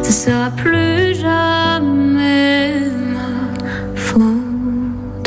ce sera plus jamais ma faute.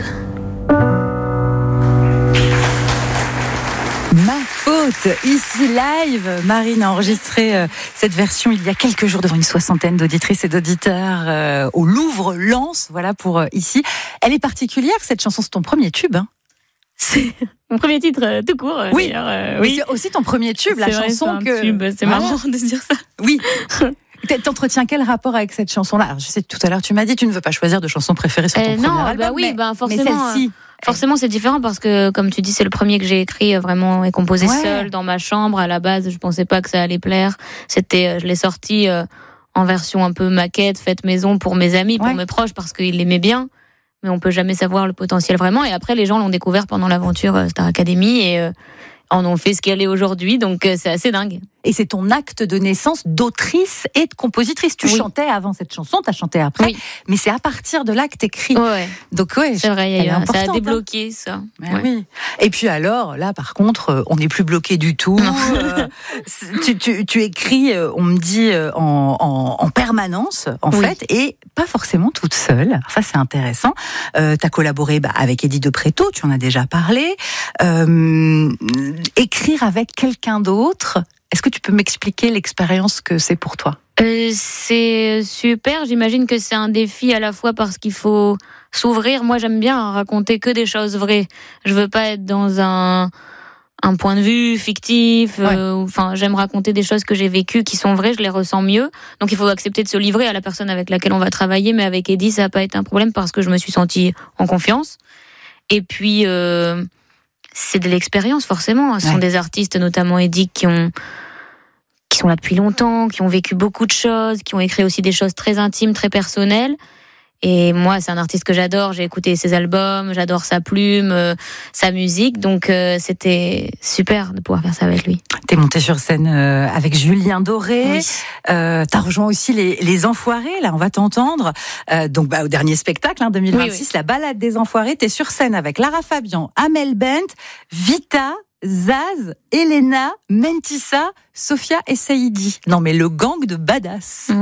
Ma faute, ici live. Marine a enregistré cette version il y a quelques jours devant une 60aine d'auditrices et d'auditeurs au Louvre-Lens. Voilà pour ici. Elle est particulière, cette chanson, c'est ton premier tube, hein? C'est mon premier titre tout court. Oui, oui. C'est aussi ton premier tube, la chanson c'est un tube. C'est marrant de se dire ça. Oui. T'entretiens quel rapport avec cette chanson-là? Alors, je sais, tout à l'heure, tu m'as dit, tu ne veux pas choisir de chanson préférée sur ton premier album. Forcément. Mais celle-ci. Forcément, c'est différent parce que, comme tu dis, c'est le premier que j'ai écrit vraiment et composé seul dans ma chambre. À la base, je pensais pas que ça allait plaire. Je l'ai sorti en version un peu maquette, faite maison pour mes amis, pour mes proches, parce qu'ils l'aimaient bien. Mais on peut jamais savoir le potentiel vraiment. Et après, les gens l'ont découvert pendant l'aventure Star Academy et en ont fait ce qu'elle est aujourd'hui. Donc, c'est assez dingue. Et c'est ton acte de naissance d'autrice et de compositrice. Tu chantais avant cette chanson, t'as chanté après, mais c'est à partir de là que t'écris. Ouais. Donc c'est vrai, ça a débloqué ça. Oui. Et puis alors, là par contre, on n'est plus bloqué du tout. Tu écris, on me dit, en permanence, en fait, et pas forcément toute seule. Alors ça, c'est intéressant. T'as collaboré avec Eddie de Pretto, tu en as déjà parlé. Écrire avec quelqu'un d'autre, est-ce que tu peux m'expliquer l'expérience que c'est pour toi? C'est super, j'imagine que c'est un défi à la fois parce qu'il faut s'ouvrir. Moi, j'aime bien raconter que des choses vraies. Je veux pas être dans un point de vue fictif. J'aime raconter des choses que j'ai vécues qui sont vraies, je les ressens mieux. Donc, il faut accepter de se livrer à la personne avec laquelle on va travailler. Mais avec Eddie, ça n'a pas été un problème parce que je me suis sentie en confiance. Et puis, c'est de l'expérience, forcément. Ce sont des artistes, notamment Eddie, qui sont là depuis longtemps, qui ont vécu beaucoup de choses, qui ont écrit aussi des choses très intimes, très personnelles. Et moi, c'est un artiste que j'adore. J'ai écouté ses albums, j'adore sa plume, sa musique. Donc, c'était super de pouvoir faire ça avec lui. T'es montée sur scène avec Julien Doré. T'as rejoint aussi les Enfoirés. Là, on va t'entendre. Au dernier spectacle, 2026, la balade des Enfoirés. T'es sur scène avec Lara Fabian, Amel Bent, Vita, Zaz, Elena, Mentissa, Sophia et Saïdi. Non, mais le gang de badass.